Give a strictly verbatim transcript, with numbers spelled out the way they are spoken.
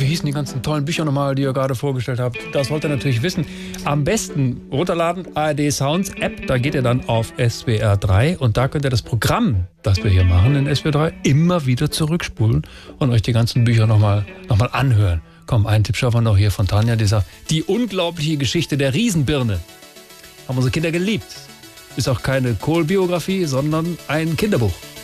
hießen die ganzen tollen Bücher nochmal, die ihr gerade vorgestellt habt? Das wollt ihr natürlich wissen. Am besten runterladen, A R D Sounds App, da geht ihr dann auf S W R drei und da könnt ihr das Programm, das wir hier machen in S W R drei, immer wieder zurückspulen und euch die ganzen Bücher nochmal noch mal anhören. Komm, einen Tipp schaffen wir noch hier von Tanja, die sagt, die unglaubliche Geschichte der Riesenbirne. Haben unsere Kinder geliebt. Ist auch keine Kohl-Biografie, sondern ein Kinderbuch.